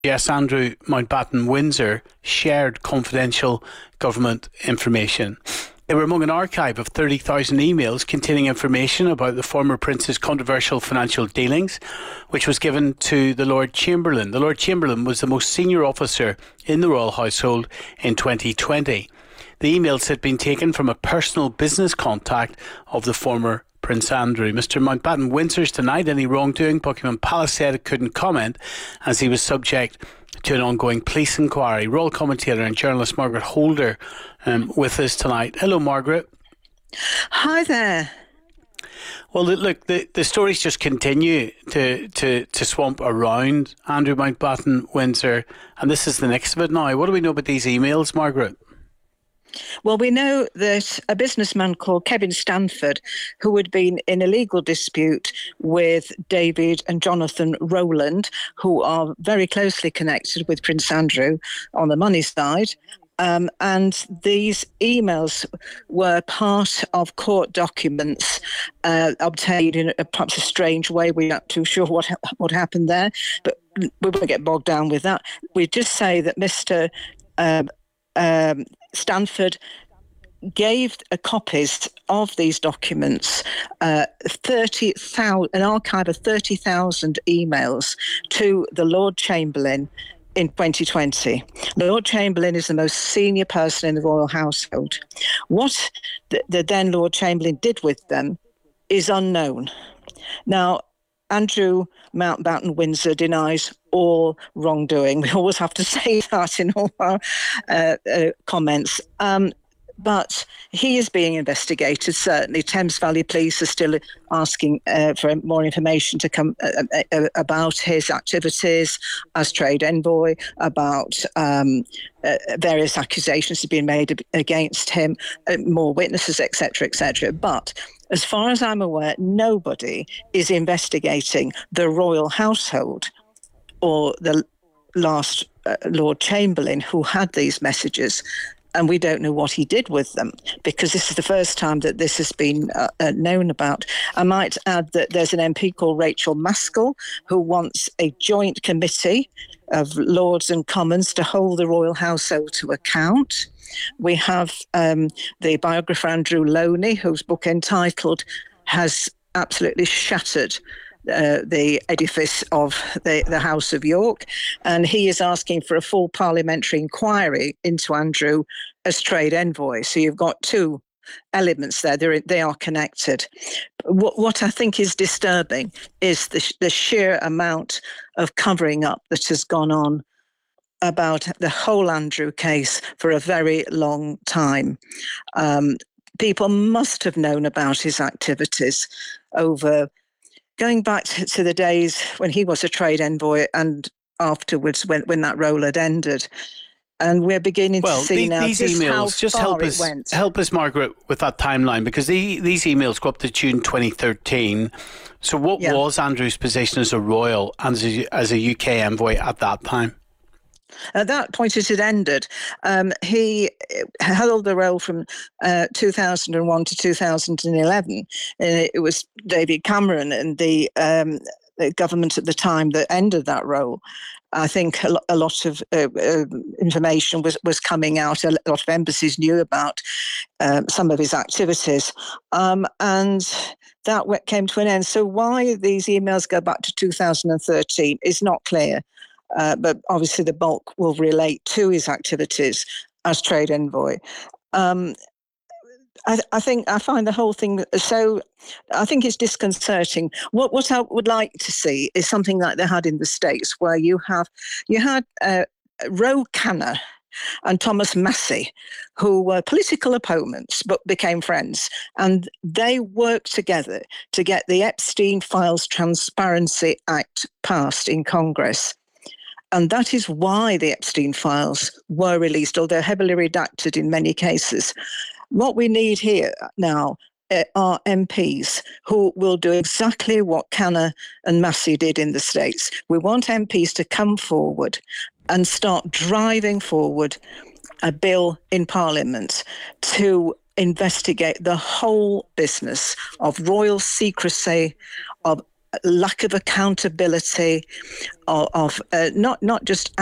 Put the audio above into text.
Yes, Andrew Mountbatten Windsor shared confidential government information. They were among an archive of 30,000 emails containing information about the former Prince's controversial financial dealings, which was given to the Lord Chamberlain. The Lord Chamberlain was the most senior officer in the royal household in 2020. The emails had been taken from a personal business contact of the former Prince Andrew. Mr Mountbatten Windsor's denied any wrongdoing. Buckingham Palace said it couldn't comment as he was subject to an ongoing police inquiry. Royal commentator and journalist Margaret Holder with us tonight. Hello, Margaret. Hi there. Well, look, the stories just continue to swamp around Andrew Mountbatten Windsor, and this is the next of it now. What do we know about these emails, Margaret? Well, we know that a businessman called Kevin Stanford, who had been in a legal dispute with David and Jonathan Rowland, who are very closely connected with Prince Andrew on the money side, and these emails were part of court documents obtained in perhaps a strange way. We're not too sure what happened there, but we won't get bogged down with that. We just say that Mr. Stanford gave copies of these documents, an archive of 30,000 emails to the Lord Chamberlain in 2020. The Lord Chamberlain is the most senior person in the royal household. What the then Lord Chamberlain did with them is unknown. Now, Andrew Mountbatten Windsor denies all wrongdoing. We always have to say that in all our comments. But he is being investigated, certainly. Thames Valley Police are still asking for more information to come about his activities as trade envoy, about various accusations have been made against him, more witnesses, etc., etc. But as far as I'm aware, nobody is investigating the royal household or the last Lord Chamberlain who had these messages. And we don't know what he did with them, because this is the first time that this has been known about. I might add that there's an MP called Rachel Maskell who wants a joint committee of Lords and Commons to hold the royal household to account. We have the biographer Andrew Loney, whose book entitled has absolutely shattered the edifice of the House of York, and he is asking for a full parliamentary inquiry into Andrew as trade envoy. So you've got two elements there. They are connected. What I think is disturbing is the sheer amount of covering up that has gone on about the whole Andrew case for a very long time. People must have known about his activities going back to the days when he was a trade envoy and afterwards when that role had ended. And we're beginning to see now these just emails, how just far it went. Help us, Margaret, with that timeline, because these emails go up to June 2013. So what was Andrew's position as a royal and as a UK envoy at that time? At that point, it had ended. He held the role from 2001 to 2011. It was David Cameron and the government at the time that ended that role. I think a lot of information was coming out. A lot of embassies knew about some of his activities. And that came to an end. So why these emails go back to 2013 is not clear. But obviously the bulk will relate to his activities as trade envoy. I think I find the whole thing so. I think it's disconcerting. What I would like to see is something like they had in the States, where you had Ro Khanna and Thomas Massie, who were political opponents but became friends, and they worked together to get the Epstein Files Transparency Act passed in Congress. And that is why the Epstein files were released, although heavily redacted in many cases. What we need here now are MPs who will do exactly what Khanna and Massie did in the States. We want MPs to come forward and start driving forward a bill in Parliament to investigate the whole business of royal secrecy, of lack of accountability of not just